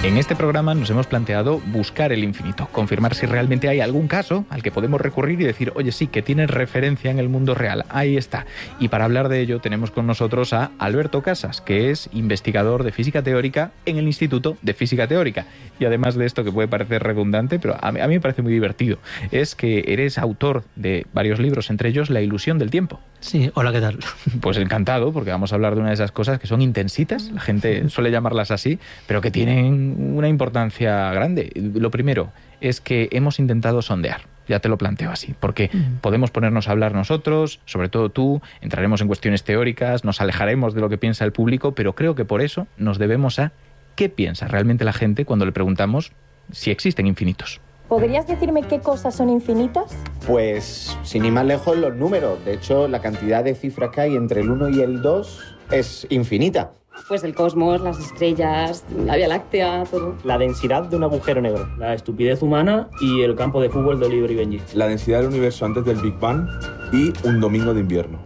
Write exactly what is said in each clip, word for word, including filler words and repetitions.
En este programa nos hemos planteado buscar el infinito, confirmar si realmente hay algún caso al que podemos recurrir y decir, oye, sí, que tiene referencia en el mundo real, ahí está. Y para hablar de ello tenemos con nosotros a Alberto Casas, que es investigador de física teórica en el Instituto de Física Teórica. Y además de esto, que puede parecer redundante, pero a mí, a mí me parece muy divertido, es que eres autor de varios libros, entre ellos La ilusión del tiempo. Sí, hola, ¿qué tal? Pues encantado, porque vamos a hablar de una de esas cosas que son intensitas, la gente suele llamarlas así, pero que tienen una importancia grande. Lo primero es que hemos intentado sondear, ya te lo planteo así, porque mm. podemos ponernos a hablar nosotros, sobre todo tú, entraremos en cuestiones teóricas, nos alejaremos de lo que piensa el público, pero creo que por eso nos debemos a qué piensa realmente la gente cuando le preguntamos si existen infinitos. ¿Podrías decirme qué cosas son infinitas? Pues, sin ir más lejos, los números. De hecho, la cantidad de cifras que hay entre el uno y el dos es infinita. Pues el cosmos, las estrellas, la Vía Láctea, todo. La densidad de un agujero negro, la estupidez humana y el campo de fútbol de Oliver y Benji. La densidad del universo antes del Big Bang y un domingo de invierno.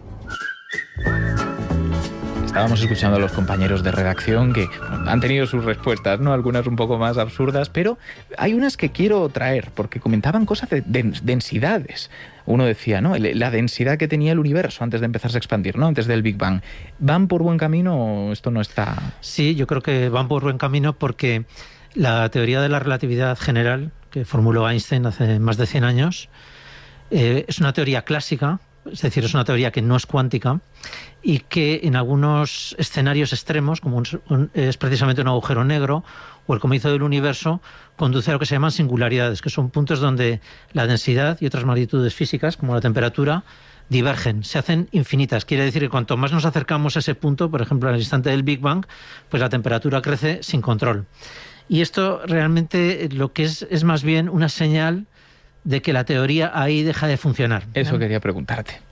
Estábamos escuchando a los compañeros de redacción que bueno, han tenido sus respuestas, ¿no? Algunas un poco más absurdas, pero hay unas que quiero traer, porque comentaban cosas de densidades. Uno decía, ¿no? La densidad que tenía el universo antes de empezarse a expandir, ¿no? Antes del Big Bang. ¿Van por buen camino o esto no está...? Sí, yo creo que van por buen camino porque la teoría de la relatividad general, que formuló Einstein hace más de cien años, eh, es una teoría clásica, es decir, es una teoría que no es cuántica y que en algunos escenarios extremos, como un, un, es precisamente un agujero negro o el comienzo del universo, conduce a lo que se llaman singularidades, que son puntos donde la densidad y otras magnitudes físicas, como la temperatura, divergen, se hacen infinitas. Quiere decir que cuanto más nos acercamos a ese punto, por ejemplo, al instante del Big Bang, pues la temperatura crece sin control. Y esto realmente lo que es es más bien una señal de que la teoría ahí deja de funcionar. Eso, ¿no? Quería preguntarte.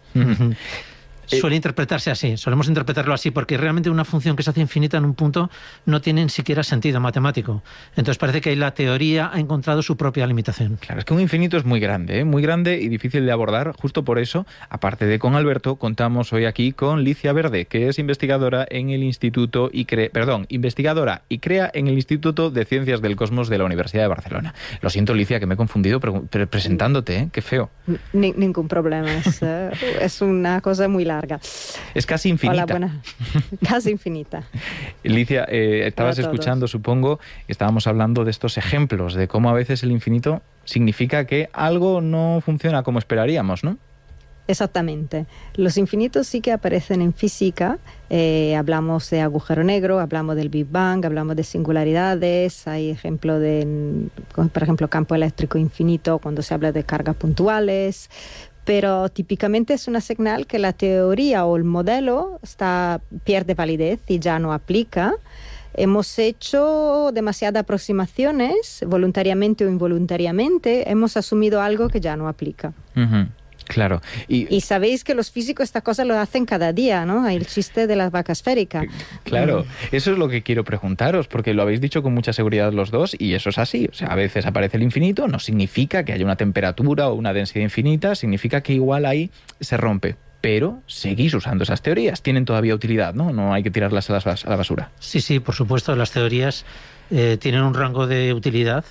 Suele interpretarse así, solemos interpretarlo así, porque realmente una función que se hace infinita en un punto no tiene ni siquiera sentido matemático. Entonces parece que la teoría ha encontrado su propia limitación. Claro, es que un infinito es muy grande, ¿eh? Muy grande y difícil de abordar. Justo por eso, aparte de con Alberto, contamos hoy aquí con Licia Verde, que es investigadora en el Instituto y cre... perdón, investigadora y crea en el Instituto de Ciencias del Cosmos de la Universidad de Barcelona. Lo siento, Licia, que me he confundido pre pre presentándote, ¿eh? Qué feo. Ni ningún problema, es, uh, es una cosa muy larga. Es casi infinita. Hola, buena. Casi infinita. Licia, eh, estabas Para escuchando, todos. Supongo, estábamos hablando de estos ejemplos, de cómo a veces el infinito significa que algo no funciona como esperaríamos, ¿no? Exactamente. Los infinitos sí que aparecen en física. Eh, hablamos de agujero negro, hablamos del Big Bang, hablamos de singularidades. Hay ejemplo de, por ejemplo, campo eléctrico infinito cuando se habla de cargas puntuales. Pero típicamente es una señal que la teoría o el modelo está, pierde validez y ya no aplica. Hemos hecho demasiadas aproximaciones, voluntariamente o involuntariamente, hemos asumido algo que ya no aplica. Uh-huh. Claro. Y, y sabéis que los físicos esta cosa lo hacen cada día, ¿no? Hay el chiste de la vaca esférica. Claro, eso es lo que quiero preguntaros, porque lo habéis dicho con mucha seguridad los dos y eso es así. O sea, a veces aparece el infinito, no significa que haya una temperatura o una densidad infinita, significa que igual ahí se rompe. Pero seguís usando esas teorías, tienen todavía utilidad, ¿no? No hay que tirarlas a la, a la basura. Sí, sí, por supuesto, las teorías eh, tienen un rango de utilidad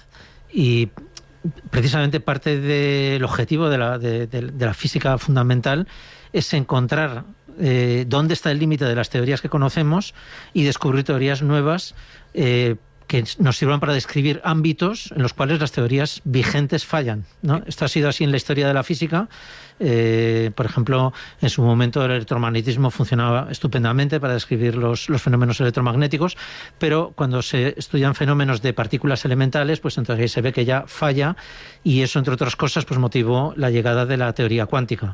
y precisamente parte del objetivo de la, de, de, de la física fundamental es encontrar eh, dónde está el límite de las teorías que conocemos y descubrir teorías nuevas eh, que nos sirvan para describir ámbitos en los cuales las teorías vigentes fallan, ¿no? Esto ha sido así en la historia de la física. Eh, por ejemplo, en su momento el electromagnetismo funcionaba estupendamente para describir los, los fenómenos electromagnéticos, pero cuando se estudian fenómenos de partículas elementales, pues entonces ahí se ve que ya falla y eso, entre otras cosas, pues motivó la llegada de la teoría cuántica.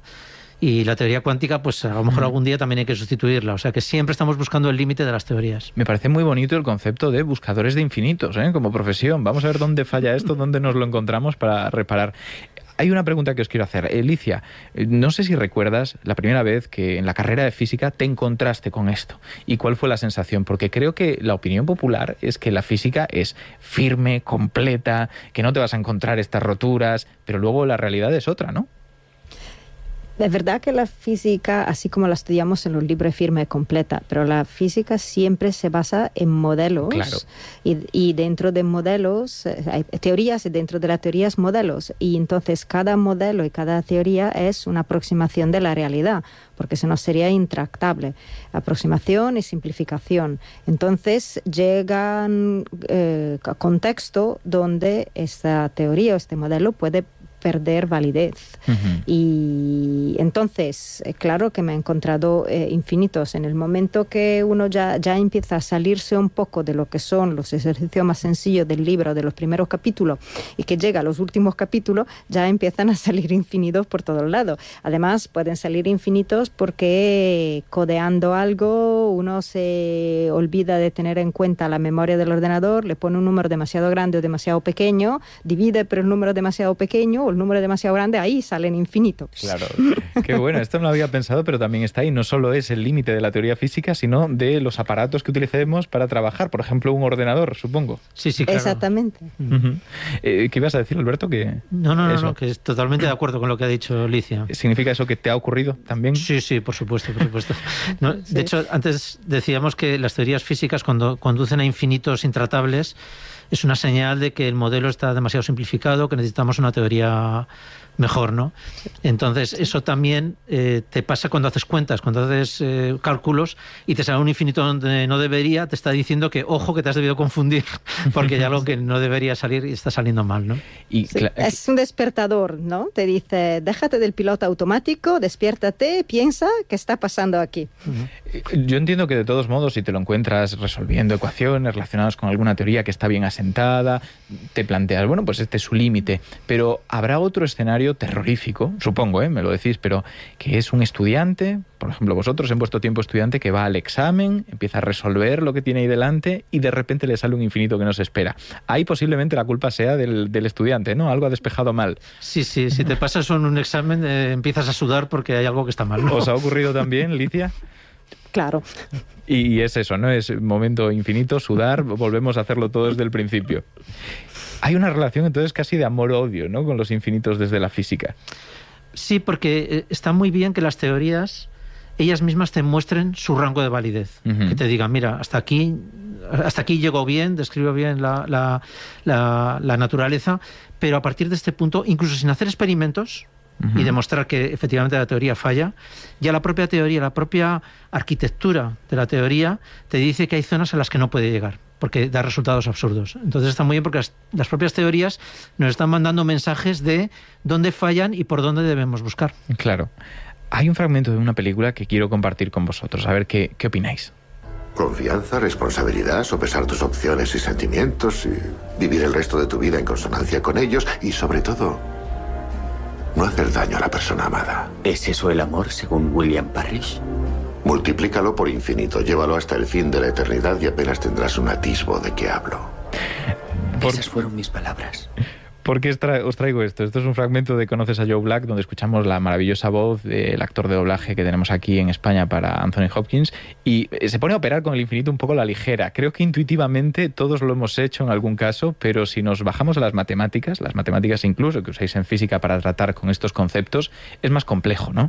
Y la teoría cuántica, pues a lo mejor algún día también hay que sustituirla. O sea que siempre estamos buscando el límite de las teorías. Me parece muy bonito el concepto de buscadores de infinitos, ¿eh? Como profesión. Vamos a ver dónde falla esto, dónde nos lo encontramos para reparar. Hay una pregunta que os quiero hacer. Alicia, no sé si recuerdas la primera vez que en la carrera de física te encontraste con esto. ¿Y cuál fue la sensación? Porque creo que la opinión popular es que la física es firme, completa, que no te vas a encontrar estas roturas, pero luego la realidad es otra, ¿no? Es verdad que la física, así como la estudiamos en los libros, es firme y completa, pero la física siempre se basa en modelos. Claro. y, y dentro de modelos eh, hay teorías y dentro de las teorías modelos. Y entonces cada modelo y cada teoría es una aproximación de la realidad, porque si no sería intractable. Aproximación y simplificación. Entonces llegan eh, a contexto donde esta teoría o este modelo puede perder validez. Uh-huh. Y entonces, eh, claro que me he encontrado eh, infinitos. En el momento que uno ya, ya empieza a salirse un poco de lo que son los ejercicios más sencillos del libro, de los primeros capítulos, y que llega a los últimos capítulos, ya empiezan a salir infinitos por todos lados. Además, pueden salir infinitos porque codeando algo, uno se olvida de tener en cuenta la memoria del ordenador, le pone un número demasiado grande o demasiado pequeño, divide por el número demasiado pequeño, el número demasiado grande, ahí salen infinitos. Claro, qué bueno, esto no lo había pensado, pero también está ahí, no solo es el límite de la teoría física, sino de los aparatos que utilicemos para trabajar, por ejemplo, un ordenador, supongo. Sí, sí, claro. Exactamente. Uh-huh. Eh, ¿Qué ibas a decir, Alberto? Que no, no, no, no, que es totalmente de acuerdo con lo que ha dicho Licia. ¿Significa eso que te ha ocurrido también? Sí, sí, por supuesto, por supuesto. No, de sí. hecho, antes decíamos que las teorías físicas, cuando conducen a infinitos intratables, es una señal de que el modelo está demasiado simplificado, que necesitamos una teoría mejor, ¿no? Entonces, eso también eh, te pasa cuando haces cuentas, cuando haces eh, cálculos y te sale un infinito donde no debería, te está diciendo que, ojo, que te has debido confundir, porque hay algo que no debería salir y está saliendo mal, ¿no? Y sí, es un despertador, ¿no? Te dice, déjate del piloto automático, despiértate, piensa qué está pasando aquí. Uh-huh. Yo entiendo que de todos modos, si te lo encuentras resolviendo ecuaciones relacionadas con alguna teoría que está bien asentada, te planteas, bueno, pues este es su límite, pero habrá otro escenario terrorífico, supongo, ¿eh? Me lo decís, pero que es un estudiante, por ejemplo vosotros en vuestro tiempo estudiante, que va al examen, empieza a resolver lo que tiene ahí delante y de repente le sale un infinito que no se espera. Ahí posiblemente la culpa sea del, del estudiante, ¿no? Algo ha despejado mal. Sí, sí, si te pasas en un examen eh, empiezas a sudar porque hay algo que está mal, ¿no? ¿Os ha ocurrido también, Licia? Claro. Y es eso, ¿no? Es momento infinito, sudar, volvemos a hacerlo todo desde el principio. Hay una relación entonces casi de amor-odio, ¿no?, con los infinitos desde la física. Sí, porque está muy bien que las teorías ellas mismas te muestren su rango de validez. Uh-huh. Que te digan, mira, hasta aquí, hasta aquí llegó bien, describo bien la, la, la, la naturaleza, pero a partir de este punto, incluso sin hacer experimentos, uh-huh, y demostrar que efectivamente la teoría falla, ya la propia teoría, la propia arquitectura de la teoría te dice que hay zonas a las que no puede llegar, porque da resultados absurdos. Entonces está muy bien porque las, las propias teorías nos están mandando mensajes de dónde fallan y por dónde debemos buscar. Claro. Hay un fragmento de una película que quiero compartir con vosotros, a ver qué, qué opináis. Confianza, responsabilidad, sopesar tus opciones y sentimientos y vivir el resto de tu vida en consonancia con ellos y, sobre todo, no hacer daño a la persona amada. ¿Es eso el amor, según William Parrish? Multiplícalo por infinito, llévalo hasta el fin de la eternidad y apenas tendrás un atisbo de qué hablo. Por... Esas fueron mis palabras. ¿Por qué os traigo esto? Esto es un fragmento de Conoces a Joe Black, donde escuchamos la maravillosa voz del actor de doblaje que tenemos aquí en España para Anthony Hopkins, y se pone a operar con el infinito un poco a la ligera. Creo que intuitivamente todos lo hemos hecho en algún caso, pero si nos bajamos a las matemáticas, las matemáticas incluso que usáis en física para tratar con estos conceptos, es más complejo, ¿no?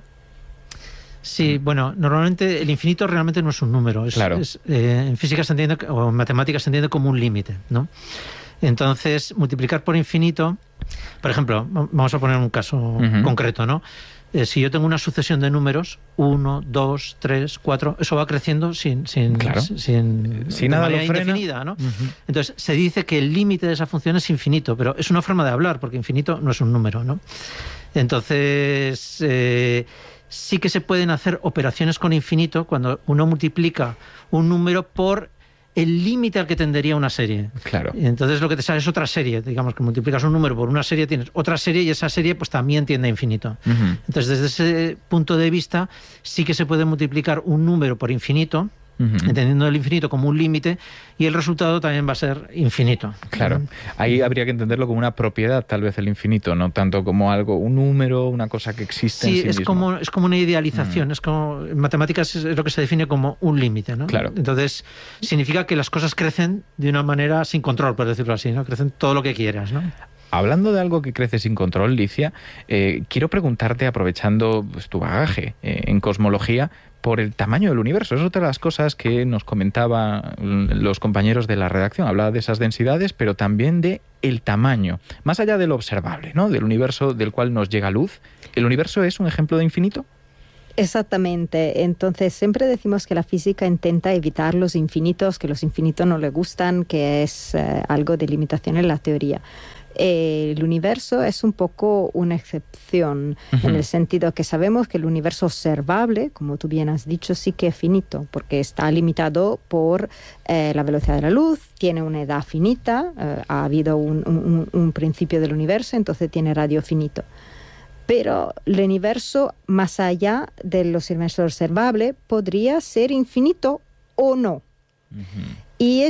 Sí, bueno, normalmente el infinito realmente no es un número. Es, claro. es, eh, en física se entiende, o en matemáticas se entiende como un límite, ¿no? Entonces, multiplicar por infinito, por ejemplo, vamos a poner un caso uh-huh. concreto, ¿no? Eh, si yo tengo una sucesión de números, uno, dos, tres, cuatro, eso va creciendo sin, sin, claro. sin, sin nada lo frena. Indefinida, ¿no? Uh-huh. Entonces, se dice que el límite de esa función es infinito, pero es una forma de hablar, porque infinito no es un número, ¿no? Entonces, eh, sí que se pueden hacer operaciones con infinito cuando uno multiplica un número por el límite al que tendería una serie. Claro. Y entonces lo que te sale es otra serie. Digamos que multiplicas un número por una serie, tienes otra serie y esa serie pues también tiende a infinito. Uh-huh. Entonces desde ese punto de vista sí que se puede multiplicar un número por infinito, uh-huh. entendiendo el infinito como un límite, y el resultado también va a ser infinito. Claro. Ahí habría que entenderlo como una propiedad, tal vez, el infinito, no tanto como algo, un número, una cosa que existe sí, en sí es mismo. Como, es como una idealización. Uh-huh. Es como, en matemáticas es lo que se define como un límite, ¿no? Claro. Entonces, significa que las cosas crecen de una manera sin control, por decirlo así, ¿no? Crecen todo lo que quieras, ¿no? Hablando de algo que crece sin control, Licia, eh, quiero preguntarte, aprovechando pues, tu bagaje eh, en cosmología, por el tamaño del universo. Es otra de las cosas que nos comentaban los compañeros de la redacción. Hablaba de esas densidades, pero también de el tamaño. Más allá de lo observable, ¿no? Del universo del cual nos llega luz. ¿El universo es un ejemplo de infinito? Exactamente. Entonces, siempre decimos que la física intenta evitar los infinitos, que los infinitos no le gustan, que es eh, algo de limitación en la teoría. El universo es un poco una excepción, uh-huh. en el sentido que sabemos que el universo observable, como tú bien has dicho, sí que es finito, porque está limitado por eh, la velocidad de la luz, tiene una edad finita, eh, ha habido un, un, un principio del universo, entonces tiene radio finito. Pero el universo, más allá del universo observable, podría ser infinito o no. Uh-huh. Y